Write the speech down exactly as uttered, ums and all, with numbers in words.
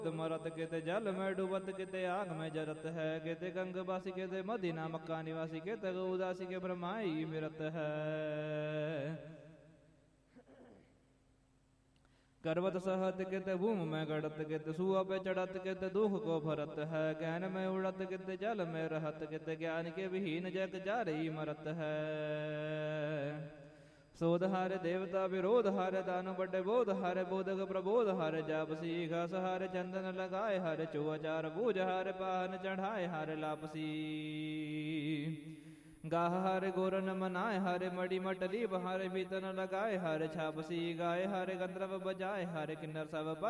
मरत केते जल में डूबत केते आग में जरत है। केते गंगवासी केते मदीना मक्का निवासी केते उदासी के ब्रह्माई मिरत है। करवत सहत केते भूम में गड़त केते सुआ पे चढ़त केते दुख को भरत है। ज्ञान में उड़त केते जल में रहत केते ज्ञान के विहीन जग जारी मरत है। सोध हारे देवता विरोध हारे दानु बड़े बोध हारे बोधक प्रबोध हारे जापसी घास हारे चंदन लगाए हारे चुआचार बूझ हारे पाहन चढ़ाए हारे लापसी। गाह हारे गोरन मनाए हारे मड़ी मटली बहारे भीतन लगाए हारे छापसी। गाए हारे गंधर्व बजाए हारे किन्नर सब